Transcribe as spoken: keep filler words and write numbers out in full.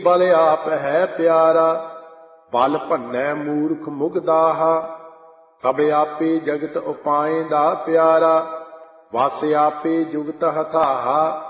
ਬਲ ਆਪ ਹੈ ਪਿਆਰਾ, ਬਲ ਭੰਨੈ ਮੂਰਖ ਮੁਗਦਾਹਾ। ਸਭ ਆਪੇ ਜਗਤ ਉਪਾਏ ਦਾ ਪਿਆਰਾ, ਵਸ ਆਪੇ ਜੁਗਤ ਹਥਾਹਾ।